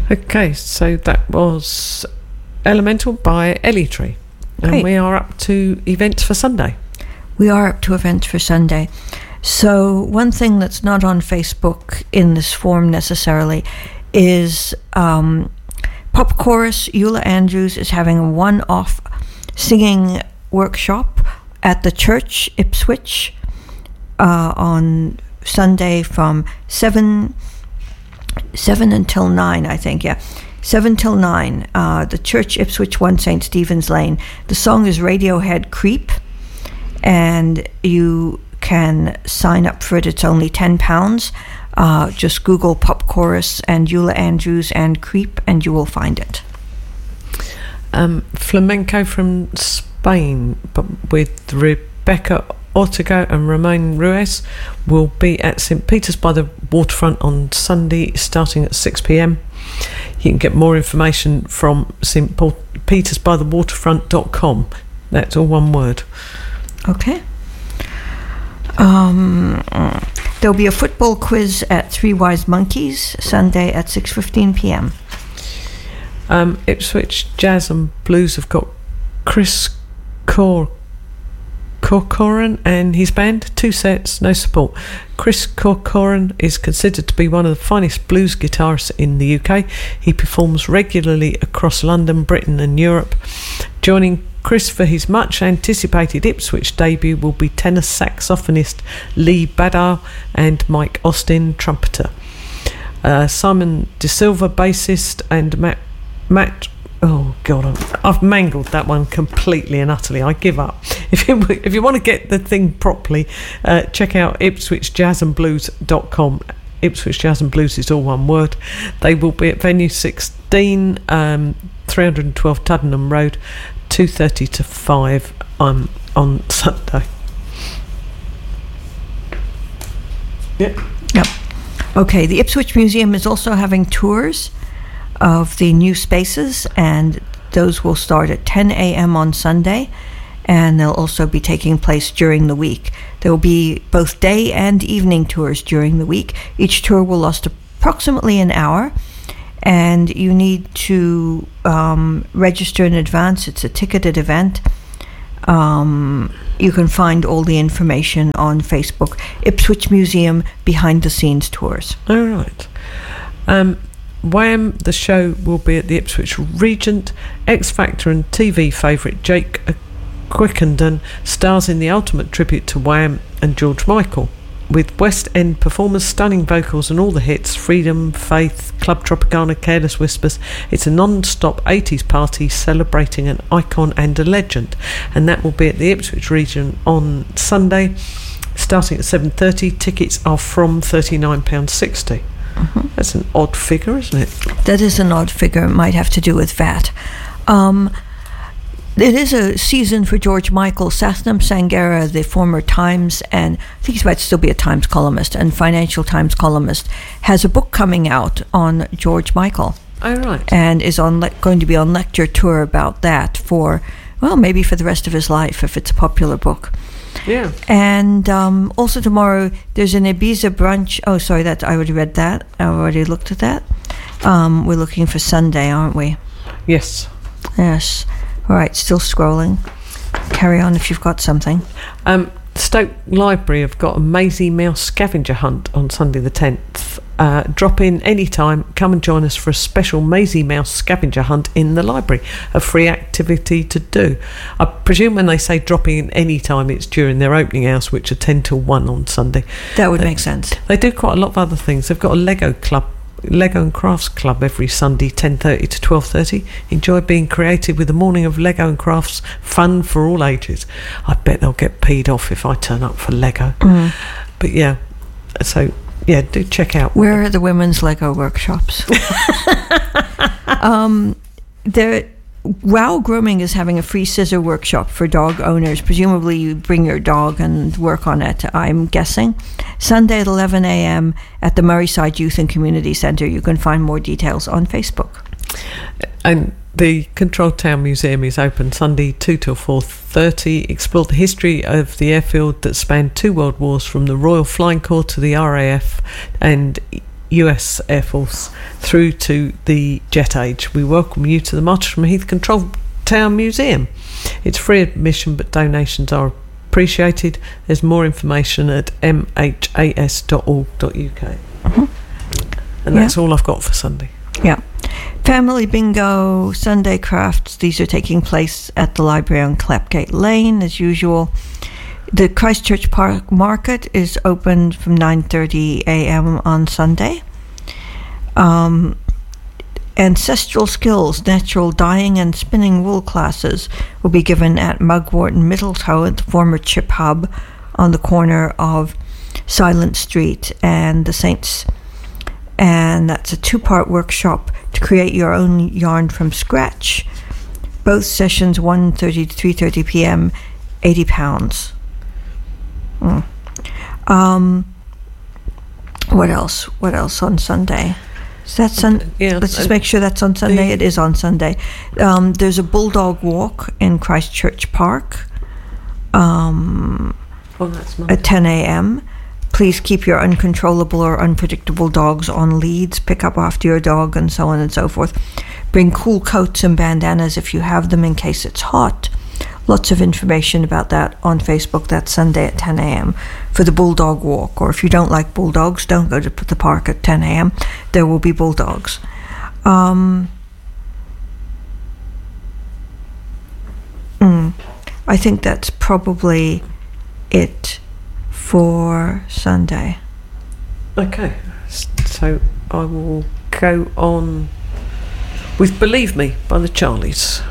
Okay, so that was Elemental by Ellie Tree. And Great. we are up to events for Sunday. We are up to events for Sunday. So one thing that's not on Facebook in this form necessarily is Pop Chorus. Eula Andrews is having a one-off singing workshop at the church, Ipswich, on Sunday from 7 until 9, I think, 7 till 9. The church, Ipswich 1 St. Stephen's Lane. The song is Radiohead Creep, and you can sign up for it. It's only £10. Just Google Pop Chorus and Eula Andrews and Creep, and you will find it. Flamenco from Spain, but with Rebecca Ortega and Romain Ruiz, will be at St. Peter's by the Waterfront on Sunday starting at 6 p.m. You can get more information from stpetersbythewaterfront.com. That's all one word. Okay. There'll be a football quiz at Three Wise Monkeys Sunday at 6:15 p.m. Ipswich Jazz and Blues have got Chris Corcoran and his band, 2 sets, no support. Chris Corcoran is considered to be one of the finest blues guitarists in the UK. He performs regularly across London, Britain and Europe. Joining Chris for his much anticipated Ipswich debut will be tenor saxophonist Lee Badar and Mike Austin, trumpeter. Simon De Silva, bassist, and Matt. Oh God, I've mangled that one completely and utterly. I give up. If you want to get the thing properly, check out IpswichJazzandBlues.com. Ipswich Jazz and Blues is all one word. They will be at venue 16, 312 Tuddenham Road, 2:30 to 5 on Sunday. Yep. Okay, the Ipswich Museum is also having tours of the new spaces, and those will start at 10 a.m. on Sunday, and they'll also be taking place during the week. There will be both day and evening tours during the week. Each tour will last approximately an hour, and you need to register in advance. It's a ticketed event. You can find all the information on Facebook. Ipswich Museum Behind the Scenes Tours. All right. Wham! The show will be at the Ipswich Regent. X Factor and TV favourite Jake Quickenden stars in the ultimate tribute to Wham! And George Michael, with West End performers, stunning vocals and all the hits: Freedom, Faith, Club Tropicana, Careless Whispers. It's a non-stop 80s party celebrating an icon and a legend, and that will be at the Ipswich Regent on Sunday starting at 7:30. Tickets are from £39.60. That's an odd figure, isn't it? That is an odd figure. It might have to do with VAT. It is a season for George Michael. Sathnam Sangera, the former Times, and I think he might still be a Times columnist and Financial Times columnist, has a book coming out on George Michael. Oh, right. And is going to be on lecture tour about that for, well, maybe for the rest of his life if it's a popular book. Yeah. And also tomorrow there's an Ibiza brunch. Oh, sorry, I already read that. I already looked at that. We're looking for Sunday, aren't we? Yes. Yes. All right, still scrolling. Carry on if you've got something. Stoke Library have got a Maisie Mouse scavenger hunt on Sunday the 10th. Drop in any time. Come and join us for a special Maisie Mouse scavenger hunt in the library, a free activity to do. I presume when they say dropping in any time, it's during their opening hours, which are 10 till 1 on Sunday. That would make sense. They do quite a lot of other things. They've got a Lego and Crafts Club every Sunday, 10:30 to 12:30. Enjoy being creative with the morning of Lego and Crafts, fun for all ages. I bet they'll get peed off if I turn up for Lego. But yeah, so yeah, do check out. Where are the women's Lego workshops? Wow Grooming is having a free scissor workshop for dog owners. Presumably you bring your dog and work on it, I'm guessing. Sunday at 11 a.m. at the Murrayside Youth and Community Centre. You can find more details on Facebook. And the Control Town Museum is open Sunday 2 till 4:30. Explore the history of the airfield that spanned 2 world wars, from the Royal Flying Corps to the RAF, and US Air Force through to the Jet Age. We welcome you to the Martyrdom Heath Control Tower Museum. It's free admission, but donations are appreciated. There's more information at mhas.org.uk. And that's all I've got for Sunday. Yeah. Family Bingo, Sunday crafts. These are taking place at the library on Clapgate Lane, as usual. The Christchurch Park Market is open from 9:30 a.m. on Sunday. Ancestral skills, natural dyeing and spinning wool classes will be given at Mugwort and Middletoe at the former Chip Hub on the corner of Silent Street and the Saints. And that's a 2-part workshop to create your own yarn from scratch. Both sessions, 1:30 to 3:30 p.m., £80. What else on Sunday? Is that let's just make sure that's on Sunday. It is on Sunday. There's a bulldog walk in Christchurch Park at 10 a.m. Please keep your uncontrollable or unpredictable dogs on leads. Pick up after your dog and so on and so forth. Bring cool coats and bandanas if you have them in case it's hot. Lots of information about that on Facebook. That's Sunday at 10 a.m. for the bulldog walk. Or if you don't like bulldogs, don't go to the park at 10 a.m. There will be bulldogs. I think that's probably it for Sunday. Okay, so I will go on with Believe Me by the Charlies.